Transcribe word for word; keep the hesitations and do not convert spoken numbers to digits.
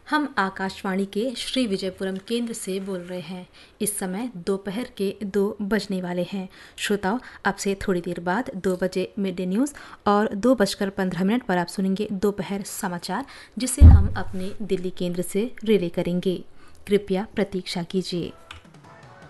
हम आकाशवाणी के श्री विजयपुरम केंद्र से बोल रहे हैं। इस समय दोपहर के दो बजने वाले हैं। श्रोताओं, अब से थोड़ी देर बाद दो बजे मिड डे न्यूज़ और दो बजकर पंद्रह मिनट पर आप सुनेंगे दोपहर समाचार, जिसे हम अपने दिल्ली केंद्र से रिले करेंगे। कृपया प्रतीक्षा कीजिए।